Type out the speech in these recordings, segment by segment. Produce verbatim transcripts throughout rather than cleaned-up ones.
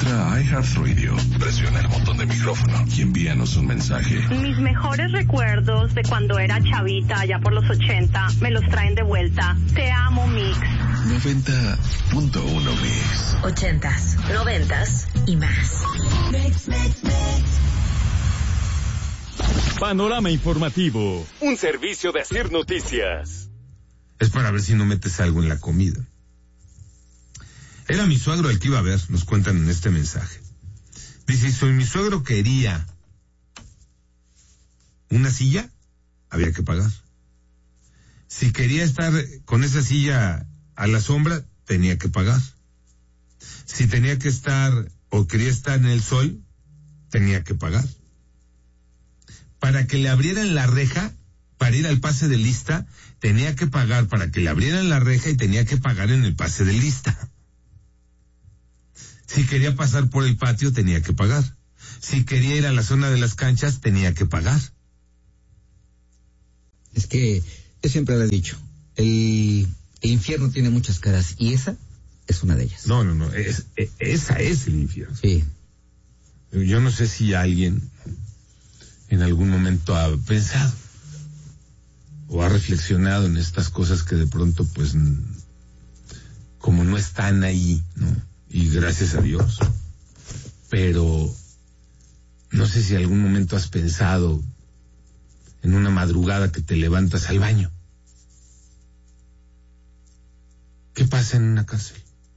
Entra a iHeartRadio, presiona el botón de micrófono y envíanos un mensaje. Mis mejores recuerdos de cuando era chavita, allá por los ochenta, me los traen de vuelta. Te amo, Mix. noventa punto uno Mix. Ochentas, noventas y más. Mix, mix, mix. Panorama informativo, un servicio de Asir Noticias. Es para ver si no metes algo en la comida. Era mi suegro el que iba a ver, nos cuentan en este mensaje. Dice, si mi suegro quería una silla, había que pagar. Si quería estar con esa silla a la sombra, tenía que pagar. Si tenía que estar o quería estar en el sol, tenía que pagar. Para que le abrieran la reja, para ir al pase de lista, tenía que pagar para que le abrieran la reja y tenía que pagar en el pase de lista. Si quería pasar por el patio, tenía que pagar. Si quería ir a la zona de las canchas, tenía que pagar. Es que yo siempre lo he dicho, el, el infierno tiene muchas caras y esa es una de ellas. No, no, no, es, es, esa es el infierno. Sí. Yo no sé si alguien en algún momento ha pensado o ha reflexionado en estas cosas que de pronto, pues, como no están ahí, ¿no? Y gracias a Dios. Pero no sé si algún momento has pensado en una madrugada que te levantas al baño. ¿Qué pasa en una cárcel?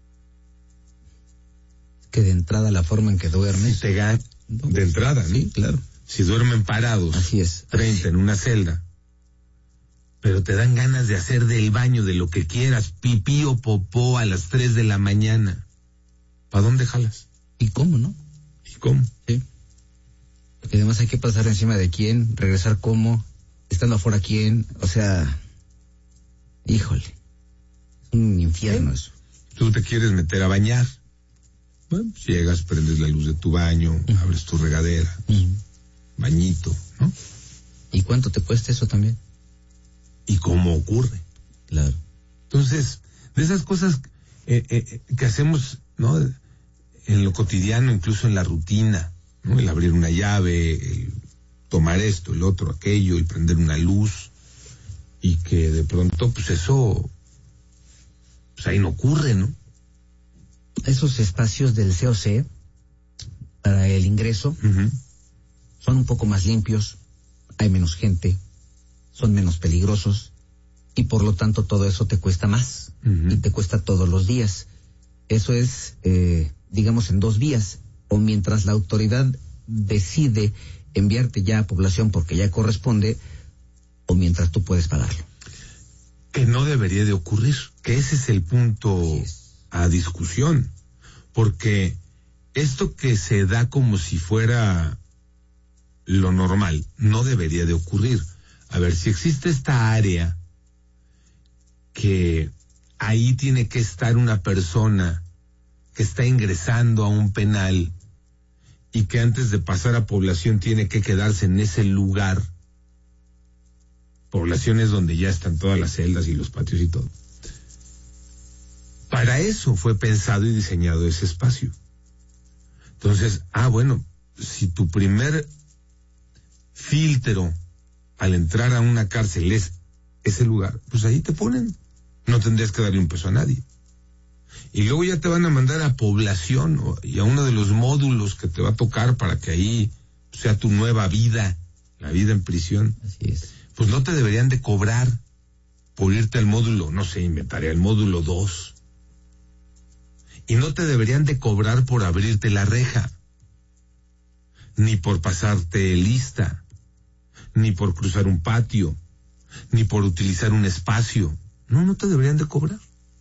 Que de entrada la forma en que duermes. Si te gan- de entrada, ¿no? Sí, claro. Si duermen parados. Así es. treinta así. en una celda. Pero te dan ganas de hacer del baño, de lo que quieras, pipí o popó a las tres de la mañana. ¿Para dónde jalas? ¿Y cómo, no? ¿Y cómo? Sí. Porque además hay que pasar encima de quién, regresar cómo, estando afuera quién, o sea, híjole, es un infierno eso. Tú te quieres meter a bañar. Bueno, pues llegas, prendes la luz de tu baño, uh-huh. abres tu regadera, uh-huh. bañito, ¿no? ¿Y cuánto te cuesta eso también? ¿Y cómo ocurre? Claro. Entonces, de esas cosas eh, eh, que hacemos, ¿no? En lo cotidiano, incluso en la rutina, ¿no? El abrir una llave, el tomar esto, el otro, aquello, el prender una luz, y que de pronto, pues eso, pues ahí no ocurre, ¿no? Esos espacios del C O C para el ingreso uh-huh. son un poco más limpios, hay menos gente, son menos peligrosos y por lo tanto todo eso te cuesta más uh-huh. y te cuesta todos los días. Eso es, eh, digamos, en dos vías, o mientras la autoridad decide enviarte ya a población porque ya corresponde, o mientras tú puedes pagarlo. Que no debería de ocurrir, que ese es el punto a discusión, porque esto que se da como si fuera lo normal, no debería de ocurrir. A ver, si existe esta área que ahí tiene que estar una persona que está ingresando a un penal y que antes de pasar a población tiene que quedarse en ese lugar, poblaciones donde ya están todas las celdas y los patios y todo. Para eso fue pensado y diseñado ese espacio. Entonces, ah, bueno, si tu primer filtro al entrar a una cárcel es ese lugar, pues ahí te ponen. No tendrías que darle un peso a nadie. Y luego ya te van a mandar a población o, y a uno de los módulos que te va a tocar para que ahí sea tu nueva vida, la vida en prisión. Así es. Pues no te deberían de cobrar por irte al módulo, no sé, inventaré el módulo dos. Y no te deberían de cobrar por abrirte la reja, ni por pasarte lista, ni por cruzar un patio, ni por utilizar un espacio. No, no te deberían de cobrar.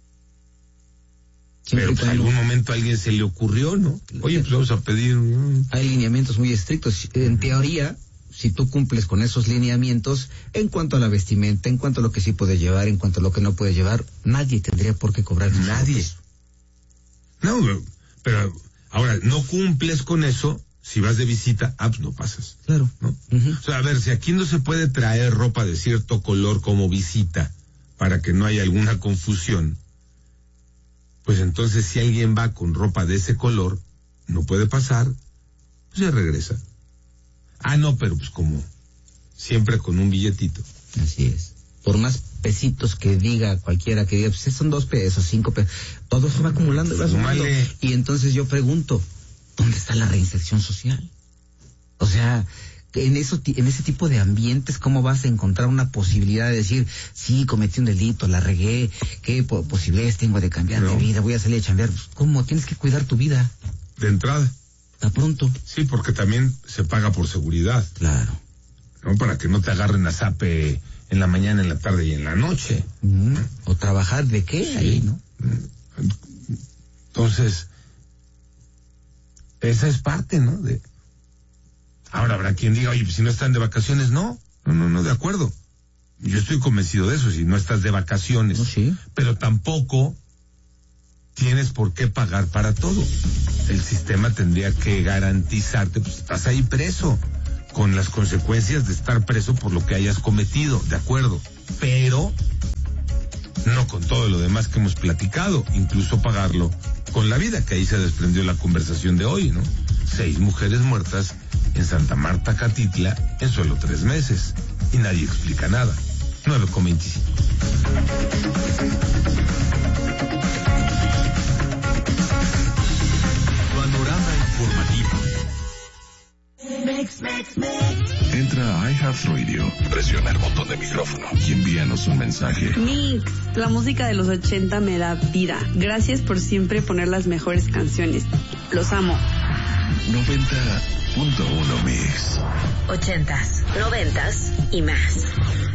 Sí, pero pues en algún momento a alguien se le ocurrió, ¿no? Oye, pues vamos a pedir... Hay lineamientos muy estrictos. En teoría, si tú cumples con esos lineamientos, en cuanto a la vestimenta, en cuanto a lo que sí puedes llevar, en cuanto a lo que no puedes llevar, nadie tendría por qué cobrar. Nadie. No, pero ahora, no cumples con eso, si vas de visita, ah, pues no pasas. Claro. ¿No? Uh-huh. O sea, a ver, si aquí no se puede traer ropa de cierto color como visita, para que no haya alguna confusión, pues entonces si alguien va con ropa de ese color, no puede pasar, pues se regresa. Ah, no, pero pues como siempre con un billetito. Así es. Por más pesitos que diga cualquiera que diga, pues son dos pesos, cinco pesos, todo se va acumulando y va sumando. Y entonces yo pregunto, ¿dónde está la reinserción social? O sea, en eso, en ese tipo de ambientes, ¿cómo vas a encontrar una posibilidad de decir, sí, cometí un delito, la regué, qué posibilidades tengo de cambiar no. de vida, voy a salir a chambear? ¿Cómo? Tienes que cuidar tu vida. De entrada. ¿A pronto? Sí, porque también se paga por seguridad. Claro. ¿No? Para que no te agarren a zape en la mañana, en la tarde y en la noche. Mm, o trabajar de qué sí. ahí, ¿no? Entonces, esa es parte, ¿no? De... Ahora habrá quien diga, oye, pues si no están de vacaciones, no, no, no, no, de acuerdo. Yo estoy convencido de eso, si no estás de vacaciones. No, sí. Pero tampoco tienes por qué pagar para todo. El sistema tendría que garantizarte, pues estás ahí preso, con las consecuencias de estar preso por lo que hayas cometido, de acuerdo. Pero no con todo lo demás que hemos platicado, incluso pagarlo con la vida, que ahí se desprendió la conversación de hoy, ¿no? Seis mujeres muertas en Santa Marta, Catitla, en solo tres meses. Y nadie explica nada. nueve con veinticinco. Panorama informativo. Entra a iHeartRadio, presiona el botón de micrófono y envíanos un mensaje. Mix, la música de los ochenta me da vida. Gracias por siempre poner las mejores canciones. Los amo. noventa punto uno Mix. Ochentas, noventas y más.